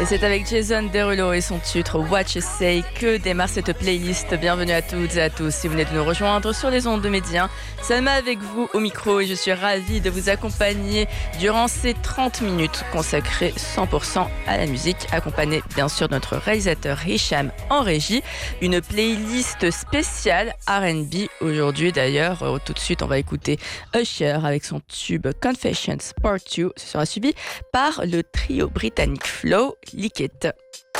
Et c'est avec Jason Derulo et son titre What You Say que démarre cette playlist. Bienvenue à toutes et à tous si vous venez de nous rejoindre sur les ondes de Média. Salma avec vous au micro et je suis ravie de vous accompagner durant ces 30 minutes consacrées 100% à la musique, accompagnée bien sûr de notre réalisateur Hicham en régie. Une playlist spéciale R&B aujourd'hui d'ailleurs. Tout de suite on va écouter Usher avec son tube Confessions Part 2. Ce sera suivi par le trio britannique Flow Lick It.